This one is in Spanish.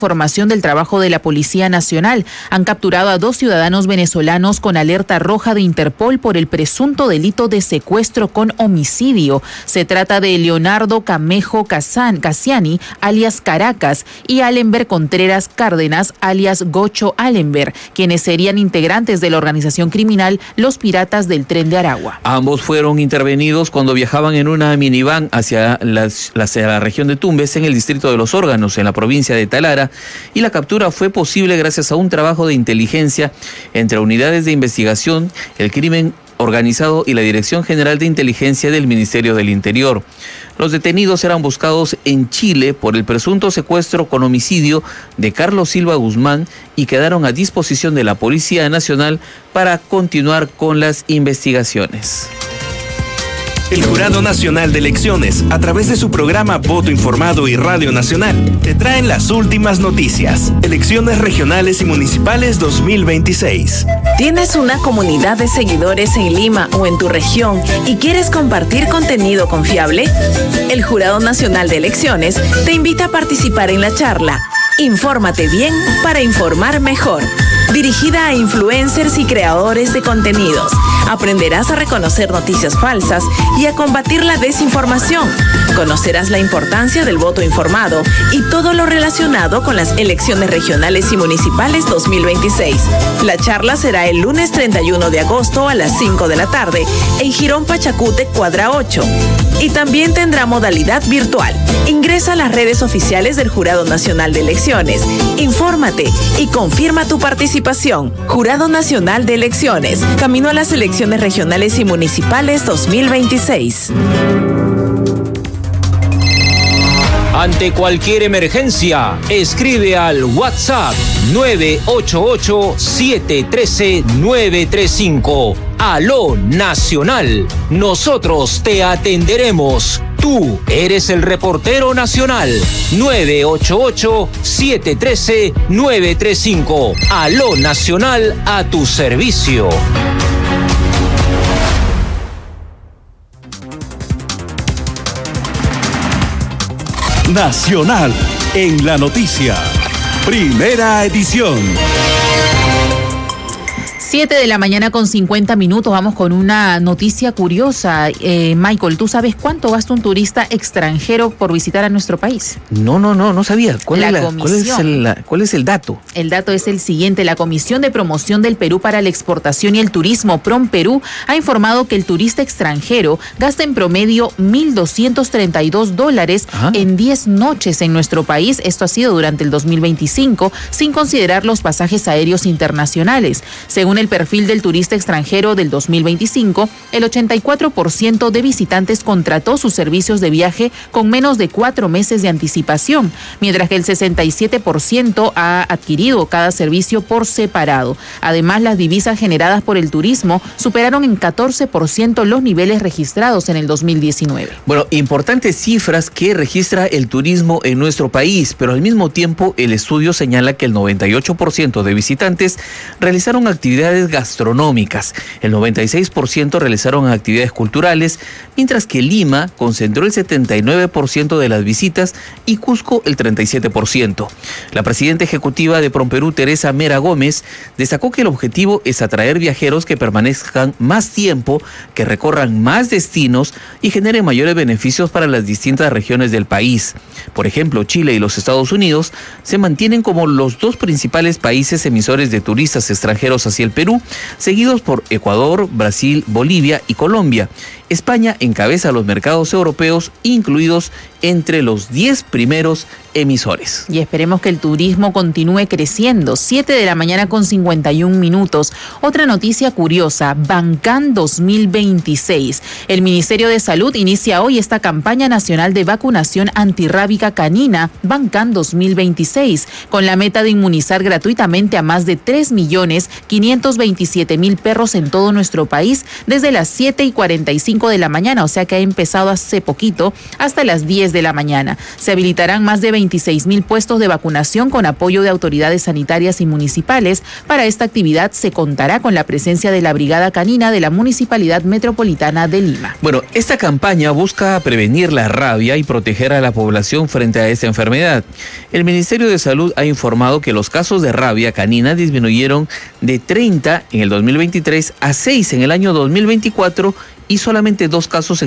Información del trabajo de la Policía Nacional. Han capturado a 2 ciudadanos venezolanos con alerta roja de Interpol por el presunto delito de secuestro con homicidio. Se trata de Leonardo Camejo Casiani, alias Caracas, y Alenber Contreras Cárdenas, alias Gocho Alenber, quienes serían integrantes de la organización criminal Los Piratas del Tren de Aragua. Ambos fueron intervenidos cuando viajaban en una minivan hacia la región de Tumbes, en el distrito de Los Órganos, en la provincia de Talara, y la captura fue posible gracias a un trabajo de inteligencia entre unidades de investigación, el crimen organizado y la Dirección General de Inteligencia del Ministerio del Interior. Los detenidos eran buscados en Chile por el presunto secuestro con homicidio de Carlos Silva Guzmán y quedaron a disposición de la Policía Nacional para continuar con las investigaciones. El Jurado Nacional de Elecciones, a través de su programa Voto Informado y Radio Nacional, te traen las últimas noticias. Elecciones regionales y municipales 2026. ¿Tienes una comunidad de seguidores en Lima o en tu región y quieres compartir contenido confiable? El Jurado Nacional de Elecciones te invita a participar en la charla Infórmate bien para informar mejor, dirigida a influencers y creadores de contenidos. Aprenderás a reconocer noticias falsas y a combatir la desinformación. Conocerás la importancia del voto informado y todo lo relacionado con las elecciones regionales y municipales 2026. La charla será el lunes 31 de agosto a las 5 de la tarde en Jirón Pachacútec, cuadra 8. Y también tendrá modalidad virtual. Ingresa a las redes oficiales del Jurado Nacional de Elecciones. Infórmate y confirma tu participación. Jurado Nacional de Elecciones. Camino a las elecciones regionales y municipales 2026. Ante cualquier emergencia, escribe al WhatsApp 988-713-935. Aló Nacional, nosotros te atenderemos. Tú eres el reportero nacional. 988-713-935. Aló Nacional, a tu servicio. Nacional en la noticia. Primera edición. 7 de la mañana con 50 minutos. Vamos con una noticia curiosa. Michael, ¿tú sabes cuánto gasta un turista extranjero por visitar a nuestro país? No sabía. ¿Cuál es el dato? El dato es el siguiente. La Comisión de Promoción del Perú para la Exportación y el Turismo, PROMPERÚ, ha informado que el turista extranjero gasta en promedio $1,232 en 10 noches en nuestro país. Esto ha sido durante el 2025, sin considerar los pasajes aéreos internacionales. Según el perfil del turista extranjero del 2025, el 84% de visitantes contrató sus servicios de viaje con menos de 4 meses de anticipación, mientras que el 67% ha adquirido cada servicio por separado. Además, las divisas generadas por el turismo superaron en 14% los niveles registrados en el 2019. Bueno, importantes cifras que registra el turismo en nuestro país, pero al mismo tiempo el estudio señala que el 98% de visitantes realizaron actividades gastronómicas, el 96% realizaron actividades culturales, mientras que Lima concentró el 79% de las visitas y Cusco el 37%. La presidenta ejecutiva de PROMPERÚ, Teresa Mera Gómez, destacó que el objetivo es atraer viajeros que permanezcan más tiempo, que recorran más destinos y generen mayores beneficios para las distintas regiones del país. Por ejemplo, Chile y los Estados Unidos se mantienen como los 2 principales países emisores de turistas extranjeros hacia el Perú, seguidos por Ecuador, Brasil, Bolivia y Colombia. España encabeza los mercados europeos, incluidos entre los 10 primeros emisores. Y esperemos que el turismo continúe creciendo. 7 de la mañana con 51 minutos. Otra noticia curiosa, Bancan 2026. El Ministerio de Salud inicia hoy esta campaña nacional de vacunación antirrábica canina, Bancan 2026, con la meta de inmunizar gratuitamente a más de 3.527.000 perros en todo nuestro país desde las 7:45 5 de la mañana, o sea que ha empezado hace poquito, hasta las 10 de la mañana. Se habilitarán más de 26,000 puestos de vacunación con apoyo de autoridades sanitarias y municipales. Para esta actividad se contará con la presencia de la Brigada Canina de la Municipalidad Metropolitana de Lima. Bueno, esta campaña busca prevenir la rabia y proteger a la población frente a esta enfermedad. El Ministerio de Salud ha informado que los casos de rabia canina disminuyeron de 30 en el 2023 a 6 en el año 2024 y solamente 2 casos en